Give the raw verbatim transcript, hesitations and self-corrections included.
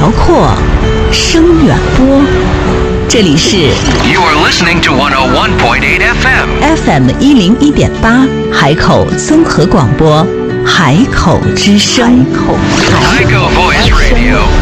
阔，声远播。这里是 You are listening to one oh one point eight F M F M 一零一点八海口综合广播，海口之声。 海口 Voice Radio。